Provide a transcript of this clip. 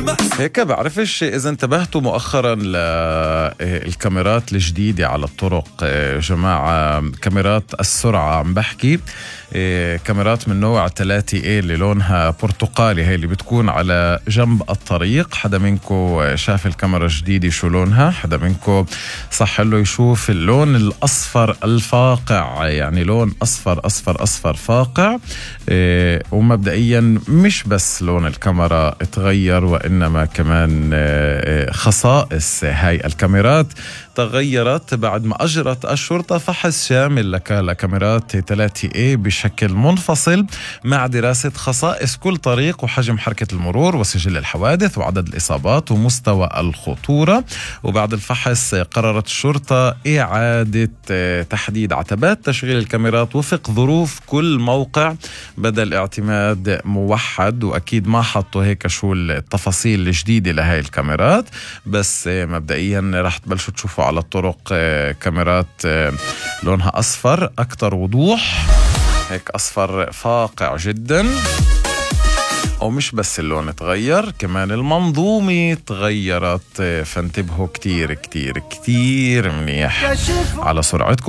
هيك بعرفش إذا انتبهتوا مؤخرا للكاميرات الجديدة على الطرق. جماعة كاميرات السرعة عم بحكي، كاميرات من نوع 3A اللي لونها برتقالي، هي اللي بتكون على جنب الطريق. حدا منكو شاف الكاميرا الجديدة شو لونها؟ حدا منكو صح له يشوف اللون الأصفر الفاقع، يعني لون أصفر فاقع. ومبدئيا مش بس لون الكاميرا اتغير، وإنما كمان خصائص هاي الكاميرات تغيرت بعد ما أجرت الشرطة فحص شامل لكاميرات 3A بشكل منفصل، مع دراسة خصائص كل طريق وحجم حركة المرور وسجل الحوادث وعدد الإصابات ومستوى الخطورة. وبعد الفحص قررت الشرطة إعادة تحديد عتبات تشغيل الكاميرات وفق ظروف كل موقع بدل اعتماد موحد. وأكيد ما حطوا هيك شو التفاصيل الجديدة لهاي الكاميرات، بس مبدئيا رح تبلشوا تشوفوا على الطرق كاميرات لونها أصفر أكتر وضوح، هيك أصفر فاقع جدا. ومش بس اللون تغير، كمان المنظومة تغيرت. فانتبهوا كتير منيح على سرعتكم.